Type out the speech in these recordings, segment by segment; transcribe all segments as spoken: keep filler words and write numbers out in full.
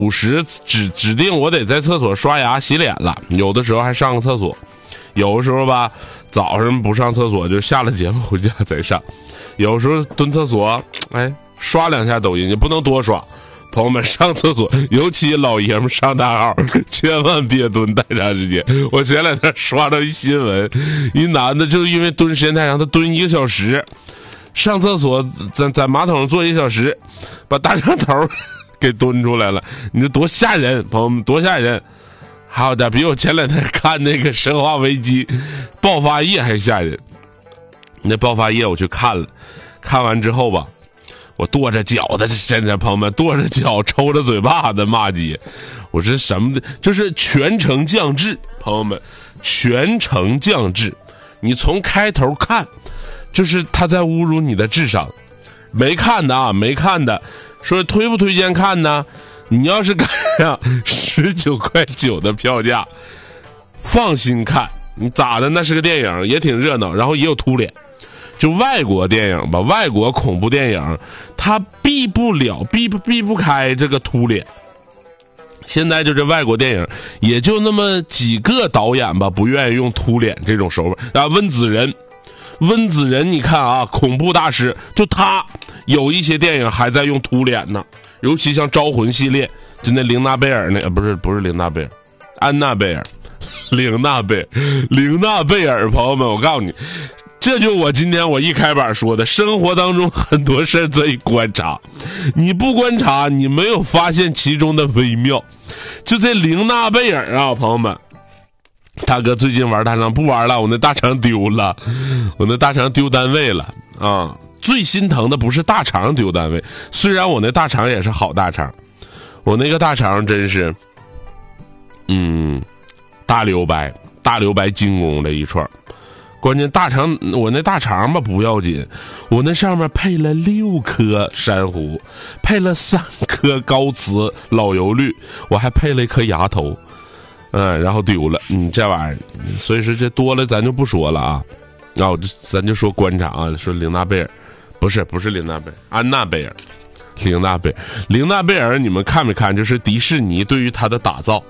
午时指指定我得在厕所刷牙洗脸了，有的时候还上个厕所，有的时候吧早上不上厕所就下了节目回家再上，有时候蹲厕所，哎，刷两下抖音，也不能多刷。朋友们，上厕所，尤其老爷们上大号，千万别蹲太长时间。我前两天刷到一新闻，一男的就因为蹲时间太长，他蹲一个小时，上厕所在在马桶上坐一小时，把大长头给蹲出来了。你说多吓人，朋友们，多吓人！好的，比我前两天看那个《生化危机》爆发夜还吓人。那爆发夜我去看了，看完之后吧。我跺着脚的，真的朋友们，跺着脚抽着嘴巴的骂街。我说什么的，就是全程降智，朋友们，全程降智。你从开头看，就是他在侮辱你的智商。没看的啊，没看的，说推不推荐看呢？你要是赶上十九块九的票价，放心看。你咋的？那是个电影，也挺热闹，然后也有秃脸。就外国电影吧，外国恐怖电影，它避不了、避不避不开这个秃脸。现在就这外国电影，也就那么几个导演吧，不愿意用秃脸这种手法。啊，温子仁，温子仁，你看啊，恐怖大师，就他有一些电影还在用秃脸呢，尤其像《招魂》系列，就那玲娜贝尔那，呃、不是不是玲娜贝尔，安娜贝尔，玲娜贝尔，玲娜贝尔，朋友们，我告诉你。这就我今天我一开板说的，生活当中很多事可以观察，你不观察，你没有发现其中的微妙。就这玲娜贝尔啊，朋友们，大哥最近玩大肠不玩了，我那大肠丢了，我那大肠丢单位了啊！最心疼的不是大肠丢单位，虽然我那大肠也是好大肠，我那个大肠真是，嗯，大留白，大留白精工的一串。关键大肠，我那大肠吧不要紧，我那上面配了六颗珊瑚，配了三颗高瓷老油绿，我还配了一颗牙头，嗯，然后丢了，嗯，这玩意儿，所以说这多了咱就不说了啊，然后咱就说观察啊，说玲娜贝尔，不是不是玲娜贝尔，安娜贝尔，玲娜贝尔，玲娜贝尔，你们看没看？就是迪士尼对于它的打造，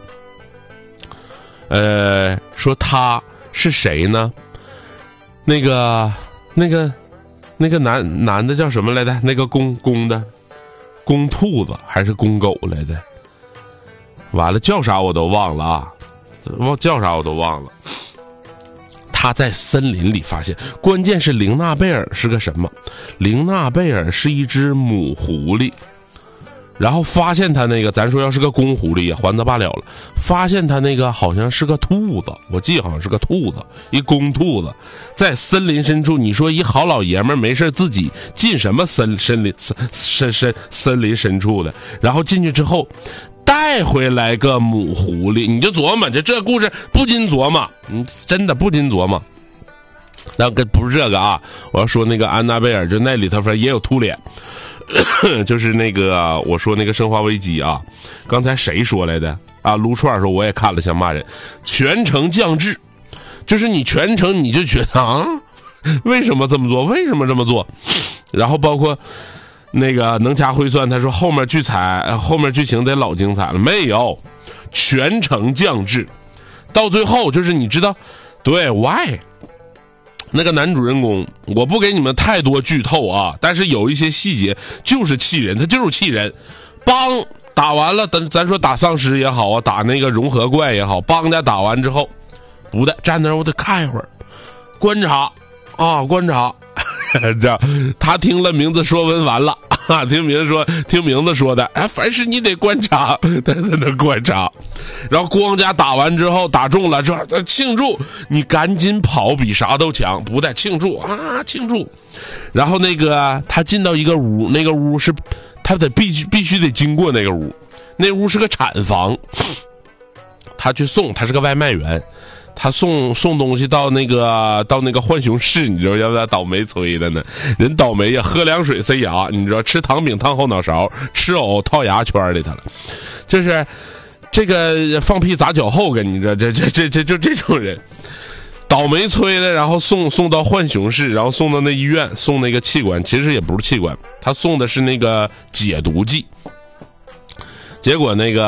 呃，说他是谁呢？那个那个那个男男的叫什么来着？那个公公的公兔子还是公狗来的？完了叫啥我都忘了啊，忘叫啥我都忘了。他在森林里发现，关键是玲娜贝尔是个什么？玲娜贝尔是一只母狐狸。然后发现他那个，咱说要是个公狐狸也还则罢了了，发现他那个好像是个兔子，我记得好像是个兔子，一公兔子，在森林深处。你说一好老爷们没事自己进什么森森林森森森森林深处的，然后进去之后带回来个母狐狸，你就琢磨，这这故事不禁琢磨，嗯，真的不禁琢磨。那个不是这个啊，我要说那个安娜贝尔，就那里头反正也有秃脸。就是那个我说那个生化危机啊，刚才谁说来的啊？撸串说我也看了，想骂人，全程降智，就是你全程你就觉得啊，为什么这么做？为什么这么做？然后包括那个能掐会算，他说后面剧彩，后面剧情得老精彩了，没有，全程降智，到最后就是你知道，对 ，why？那个男主人公，我不给你们太多剧透啊，但是有一些细节就是气人，他就是气人。帮打完了，咱咱说打丧尸也好啊，打那个融合怪也好，帮家打完之后，不的站那儿我得看一会儿，观察啊观察，这样他听了名字说文完了啊，听名字说听名字说的，哎，凡事你得观察，他在那观察。然后光家打完之后打中了，这庆祝，你赶紧跑，比啥都强，不带庆祝啊庆祝。然后那个他进到一个屋，那个屋是他得必须必须得经过那个屋，那屋是个产房，他去送，他是个外卖员。他送送东西到那个到那个浣熊市，你知道要不要倒霉催的呢？人倒霉呀，喝凉水塞牙，你知道吃糖饼烫后脑勺，吃藕套牙圈里头了，就是这个放屁砸脚后跟，你知道这这这这就这种人，倒霉催的，然后送送到浣熊市，然后送到那医院，送那个气管，其实也不是气管，他送的是那个解毒剂，结果那个。